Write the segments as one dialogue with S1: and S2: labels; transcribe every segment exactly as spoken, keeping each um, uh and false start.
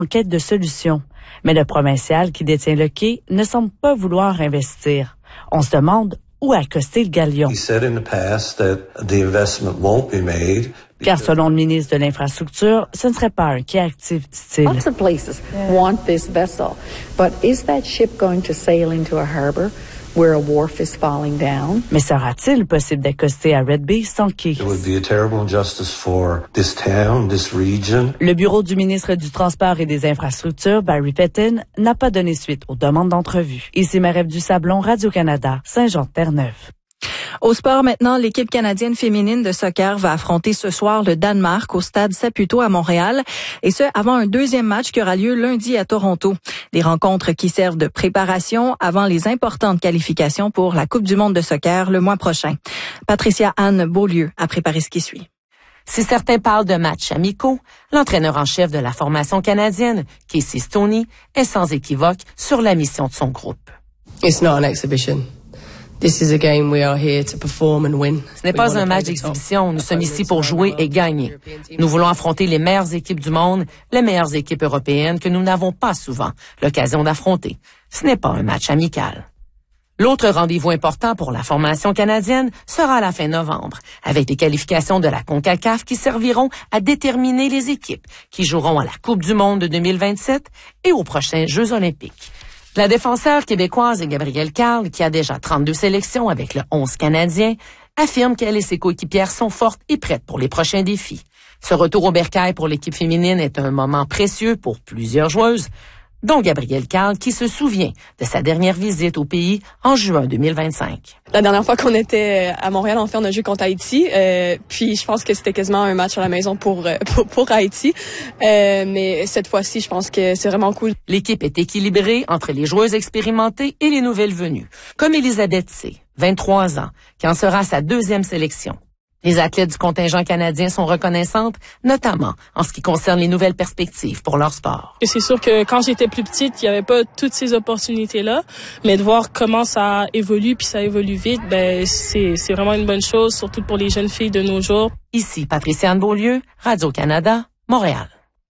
S1: en quête de solutions. Mais le provincial qui détient le quai ne semble pas vouloir investir. On se demande où accoster le galion.
S2: He said in the past that the investment won't be made.
S1: Car selon le ministre de l'Infrastructure, ce ne serait pas un quai actif, dit-il.
S3: Lots of places want this vessel, but is that ship going to sail into a harbor where a wharf is falling down?
S1: Mais sera-t-il possible d'accoster à Red Bay sans quai?
S2: It would be a terrible injustice for this town, this region.
S1: Le bureau du ministre du Transport et des Infrastructures, Barry Pettin, n'a pas donné suite aux demandes d'entrevue. Ici Marie-Ève Dusablon, Radio-Canada, Saint-Jean-de-Terre-Neuve.
S4: Au sport maintenant, l'équipe canadienne féminine de soccer va affronter ce soir le Danemark au stade Saputo à Montréal, et ce avant un deuxième match qui aura lieu lundi à Toronto. Des rencontres qui servent de préparation avant les importantes qualifications pour la Coupe du monde de soccer le mois prochain. Patricia Anne Beaulieu a préparé ce qui suit.
S5: Si certains parlent de matchs amicaux, l'entraîneur en chef de la formation canadienne, Casey Stoney, est sans équivoque sur la mission de son groupe.
S6: It's not an exhibition. This is a game we are here to perform and win.
S5: Ce n'est pas un match d'exhibition. Nous sommes ici pour jouer et gagner. Nous voulons affronter les meilleures équipes du monde, les meilleures équipes européennes que nous n'avons pas souvent l'occasion d'affronter. Ce n'est pas un match amical. L'autre rendez-vous important pour la formation canadienne sera à la fin novembre, avec les qualifications de la CONCACAF qui serviront à déterminer les équipes qui joueront à la Coupe du monde de deux mille vingt-sept et aux prochains Jeux olympiques. La défenseure québécoise Gabrielle Carle, qui a déjà trente-deux sélections avec le onze canadien, affirme qu'elle et ses coéquipières sont fortes et prêtes pour les prochains défis. Ce retour au bercail pour l'équipe féminine est un moment précieux pour plusieurs joueuses, dont Gabrielle Carle, qui se souvient de sa dernière visite au pays en juin deux mille vingt-cinq.
S7: La dernière fois qu'on était à Montréal, en fait, on a joué contre Haïti. Euh, puis je pense que c'était quasiment un match à la maison pour pour, pour Haïti. Euh, mais cette fois-ci, je pense que c'est vraiment cool.
S5: L'équipe est équilibrée entre les joueuses expérimentées et les nouvelles venues, comme Elisabeth C., vingt-trois ans, qui en sera sa deuxième sélection. Les athlètes du contingent canadien sont reconnaissantes, notamment en ce qui concerne les nouvelles perspectives pour leur sport.
S8: C'est sûr que quand j'étais plus petite, il n'y avait pas toutes ces opportunités-là, mais de voir comment ça évolue puis ça évolue vite, ben c'est c'est vraiment une bonne chose, surtout pour les jeunes filles de nos jours.
S5: Ici Patricia Anne Beaulieu, Radio-Canada, Montréal.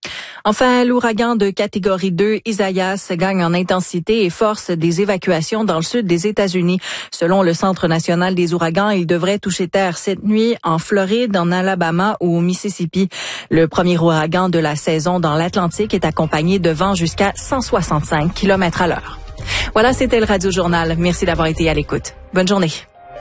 S4: Enfin, l'ouragan de catégorie deux, Isaias, gagne en intensité et force des évacuations dans le sud des États-Unis. Selon le Centre national des ouragans, il devrait toucher terre cette nuit en Floride, en Alabama ou au Mississippi. Le premier ouragan de la saison dans l'Atlantique est accompagné de vents jusqu'à cent soixante-cinq kilomètres à l'heure. Voilà, c'était le Radio Journal. Merci d'avoir été à l'écoute. Bonne journée.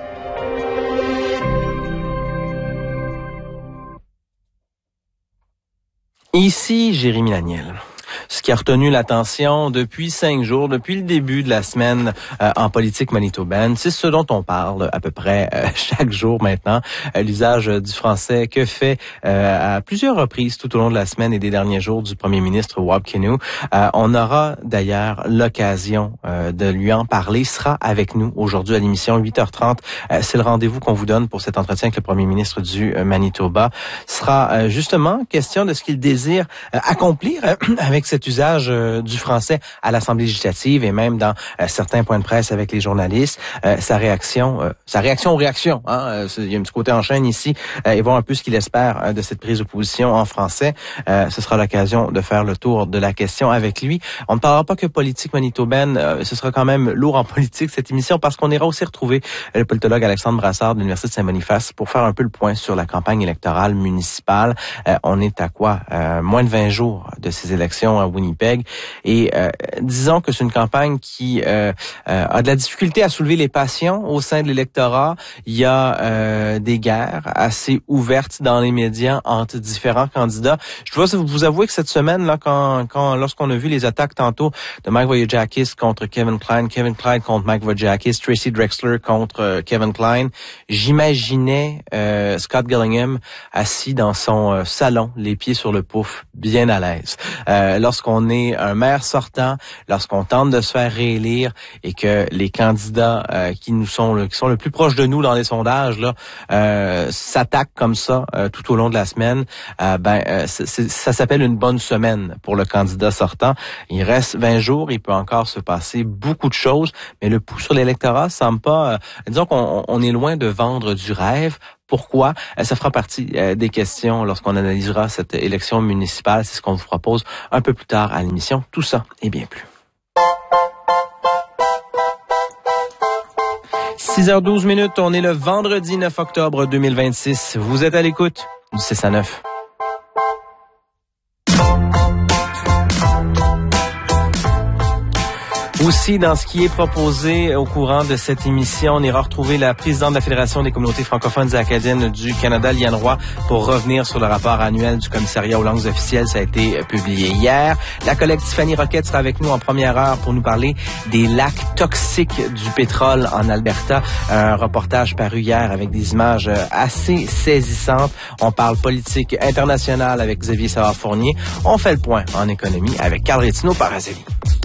S9: Ici Jérémy Laniel. Ce qui a retenu l'attention depuis cinq jours, depuis le début de la semaine euh, en politique manitobaine, c'est ce dont on parle à peu près euh, chaque jour maintenant, euh, l'usage du français que fait euh, à plusieurs reprises tout au long de la semaine et des derniers jours du premier ministre Wab Kinew. Euh, on aura d'ailleurs l'occasion euh, de lui en parler. Il sera avec nous aujourd'hui à l'émission huit heures trente. Euh, c'est le rendez-vous qu'on vous donne pour cet entretien avec le premier ministre du euh, Manitoba. Ce sera euh, justement question de ce qu'il désire euh, accomplir euh, avec cet usage euh, du français à l'Assemblée législative et même dans euh, certains points de presse avec les journalistes. Euh, sa réaction, euh, sa réaction aux réactions. Hein, euh, il y a un petit côté en chaîne ici euh, et voir un peu ce qu'il espère euh, de cette prise de position en français. Euh, ce sera l'occasion de faire le tour de la question avec lui. On ne parlera pas que politique manitobaine. Euh, ce sera quand même lourd en politique cette émission parce qu'on ira aussi retrouver le politologue Alexandre Brassard de l'Université de Saint-Boniface pour faire un peu le point sur la campagne électorale municipale. Euh, on est à quoi? Euh, moins de vingt jours de ces élections à Winnipeg. Et euh, disons que c'est une campagne qui euh, euh, a de la difficulté à soulever les passions au sein de l'électorat. Il y a euh, des guerres assez ouvertes dans les médias entre différents candidats. Je dois vous avouer que cette semaine, là, quand, quand lorsqu'on a vu les attaques tantôt de Mike Voyagakis contre Kevin Klein, Kevin Klein contre Mike Voyagakis, Tracy Drexler contre euh, Kevin Klein, j'imaginais euh, Scott Gillingham assis dans son euh, salon, les pieds sur le pouf, bien à l'aise. Euh, lorsqu'on est un maire sortant, lorsqu'on tente de se faire réélire et que les candidats euh, qui nous sont le, qui sont le plus proches de nous dans les sondages là euh, s'attaquent comme ça euh, tout au long de la semaine, euh, ben euh, c'est, c'est, ça s'appelle une bonne semaine pour le candidat sortant. Il reste vingt jours, il peut encore se passer beaucoup de choses, mais le pouls sur l'électorat semble pas. Euh, disons qu'on on est loin de vendre du rêve. Pourquoi? Ça fera partie des questions lorsqu'on analysera cette élection municipale. C'est ce qu'on vous propose un peu plus tard à l'émission. Tout ça et bien plus. six heures douze minutes, on est le vendredi neuf octobre deux mille vingt-six. Vous êtes à l'écoute du six à neuf. Aussi, dans ce qui est proposé au courant de cette émission, on ira retrouver la présidente de la Fédération des communautés francophones et acadiennes du Canada, Liane Roy, pour revenir sur le rapport annuel du commissariat aux langues officielles. Ça a été publié hier. La collègue Tiffany Roquette sera avec nous en première heure pour nous parler des lacs toxiques du pétrole en Alberta. Un reportage paru hier avec des images assez saisissantes. On parle politique internationale avec Xavier Savard-Fournier. On fait le point en économie avec Carl Rétino Parazelli.